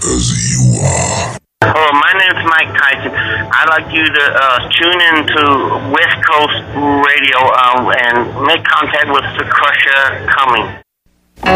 as you are. Oh, my name's Mike Tyson. I'd like you to tune into West Coast Radio and make contact with the Crusher Cummings.